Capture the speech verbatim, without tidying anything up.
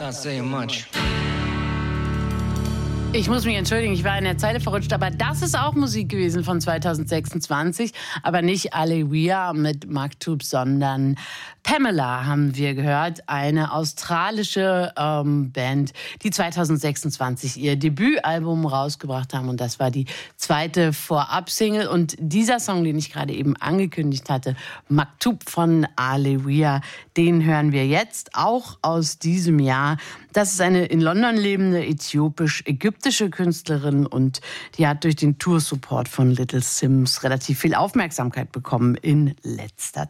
Ich muss mich entschuldigen, ich war in der Zeile verrutscht, aber das ist auch Musik gewesen von zwanzig sechsundzwanzig, aber nicht Alleluia mit Maktub, sondern Pamela haben wir gehört, eine australische ähm, Band, die zwanzig sechsundzwanzig ihr Debütalbum rausgebracht haben und das war die zweite Vorab-Single und dieser Song, den ich gerade eben angekündigt hatte, Maktub von Alleluia, den hören wir jetzt auch aus diesem Jahr. Das ist eine in London lebende äthiopisch-ägyptische Künstlerin und die hat durch den Tour-Support von Little Sims relativ viel Aufmerksamkeit bekommen in letzter